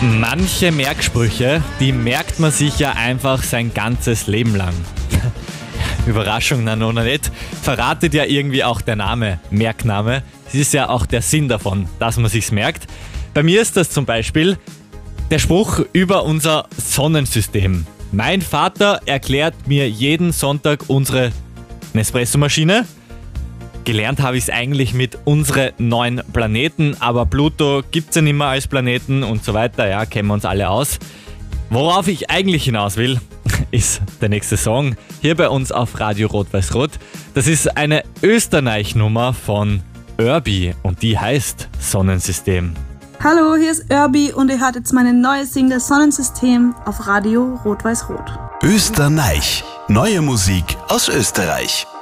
Manche Merksprüche, die merkt man sich ja einfach sein ganzes Leben lang. Überraschung, na noch nicht. Verratet ja irgendwie auch der Name, Merkname. Das ist ja auch der Sinn davon, dass man sich's merkt. Bei mir ist das zum Beispiel der Spruch über unser Sonnensystem. Mein Vater erklärt mir jeden Sonntag unsere Nespresso-Maschine. Gelernt habe ich es eigentlich mit unsere 9 Planeten, aber Pluto gibt es ja nicht mehr als Planeten und so weiter, ja, kennen wir uns alle aus. Worauf ich eigentlich hinaus will, ist der nächste Song hier bei uns auf Radio Rot-Weiß-Rot. Das ist eine Österreich-Nummer von Irby und die heißt Sonnensystem. Hallo, hier ist Irby und ihr hört jetzt meine neue Single Sonnensystem auf Radio Rot-Weiß-Rot. Österreich. Neue Musik aus Österreich.